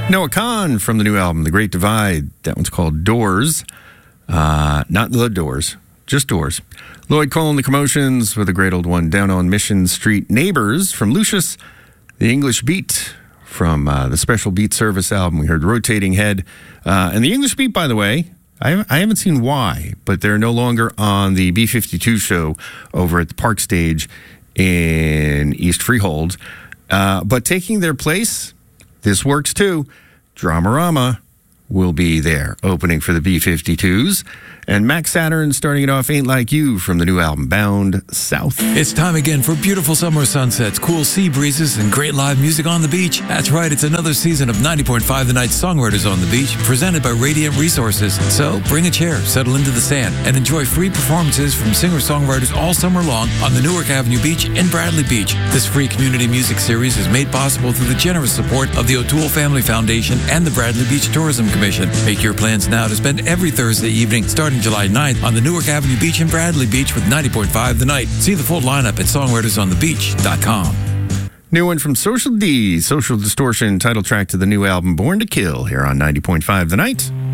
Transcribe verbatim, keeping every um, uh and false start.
Noah Kahan from the new album, The Great Divide. That one's called Doors. Uh, not The Doors, just Doors. Lloyd Cole and the Commotions with a great old one, Down on Mission Street. Neighbors from Lucius. The English Beat from uh, the Special Beat Service album. We heard Rotating Head. Uh, and the English Beat, by the way, I, I haven't seen why, but they're no longer on the B fifty-two show over at the Park Stage in East Freehold. Uh, but taking their place, this works too. Dramarama will be there, opening for the B fifty-twos. And Max Saturn starting it off, Ain't Like You, from the new album, Bound South. It's time again for beautiful summer sunsets, cool sea breezes, and great live music on the beach. That's right, it's another season of ninety point five The Night Songwriters on the Beach, presented by Radiant Resources. So bring a chair, settle into the sand, and enjoy free performances from singer-songwriters all summer long on the Newark Avenue Beach in Bradley Beach. This free community music series is made possible through the generous support of the O'Toole Family Foundation and the Bradley Beach Tourism Commission. Make your plans now to spend every Thursday evening, starting July ninth, on the Newark Avenue Beach in Bradley Beach with ninety point five The Night. See the full lineup at songwriters on the beach dot com. New one from Social D, Social Distortion, title track to the new album, Born to Kill, here on ninety point five The Night.